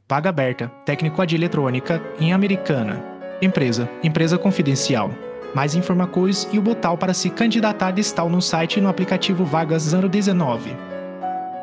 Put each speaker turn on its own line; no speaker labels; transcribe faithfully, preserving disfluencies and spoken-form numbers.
Vaga aberta, técnico de eletrônica, em Americana. Empresa, empresa confidencial. Mais informações e o botão para se candidatar está no site e no aplicativo Vagas zero dezenove.